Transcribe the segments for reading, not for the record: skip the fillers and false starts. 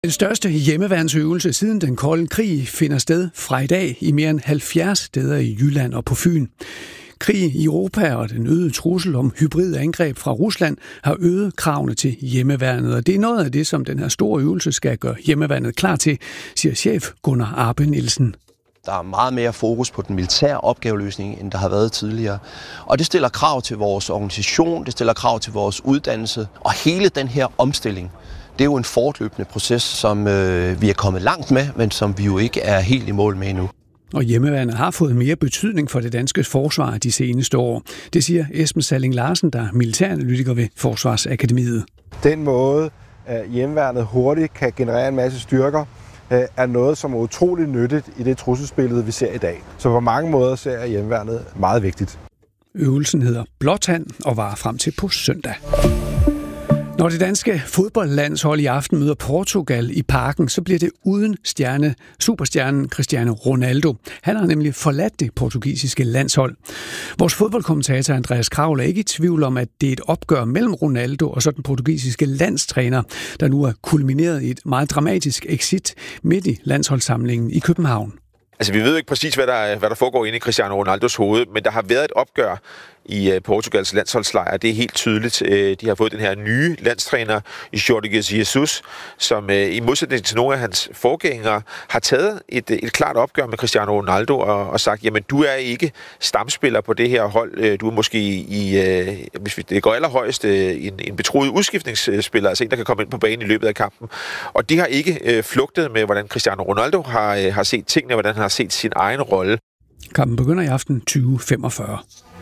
Den største hjemmeværnsøvelse siden den kolde krig finder sted fra i dag i mere end 70 steder i Jylland og på Fyn. Krig i Europa og den øgede trussel om hybride angreb fra Rusland har øget kravene til hjemmeværnet, og det er noget af det, som den her store øvelse skal gøre hjemmeværnet klar til, siger chef Gunnar Arbe Nielsen. Der er meget mere fokus på den militære opgaveløsning, end der har været tidligere. Og det stiller krav til vores organisation, det stiller krav til vores uddannelse, og hele den her omstilling. Det er jo en fortløbende proces, som vi er kommet langt med, men som vi jo ikke er helt i mål med endnu. Og hjemmeværnet har fået mere betydning for det danske forsvar de seneste år. Det siger Esben Salling Larsen, der er militæranalytiker ved Forsvarsakademiet. Den måde, at hjemmeværnet hurtigt kan generere en masse styrker, er noget, som er utroligt nyttigt i det trusselsbillede, vi ser i dag. Så på mange måder ser jeg hjemmeværnet meget vigtigt. Øvelsen hedder Blåtand og varer frem til på søndag. Når det danske fodboldlandshold i aften møder Portugal i Parken, så bliver det uden superstjernen Cristiano Ronaldo. Han har nemlig forladt det portugisiske landshold. Vores fodboldkommentator Andreas Kraul er ikke i tvivl om, at det er et opgør mellem Ronaldo og så den portugisiske landstræner, der nu er kulmineret i et meget dramatisk exit midt i landsholdssamlingen i København. Altså, vi ved ikke præcis, hvad der foregår inde i Cristiano Ronaldos hoved, men der har været et opgør i Portugals landsholdslejr. Det er helt tydeligt. De har fået den her nye landstræner, Jorge Jesus, som i modsætning til nogle af hans forgængere har taget et klart opgør med Cristiano Ronaldo og sagt, jamen du er ikke stamspiller på det her hold. Du er måske hvis det går allerhøjst, en betroet udskiftningsspiller, altså en, der kan komme ind på banen i løbet af kampen. Og de har ikke flugtet med, hvordan Cristiano Ronaldo har set tingene, hvordan han har set sin egen rolle. Kampen begynder i aften 2045.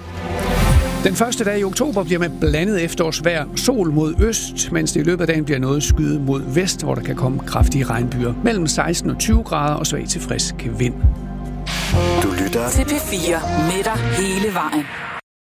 Den første dag i oktober bliver med blandet efterårsvejr, sol mod øst, mens det i løbet af dagen bliver noget skyde mod vest, hvor der kan komme kraftige regnbyger. Mellem 16 og 20 grader og svag til frisk vind. Du lytter til P4 med dig hele vejen.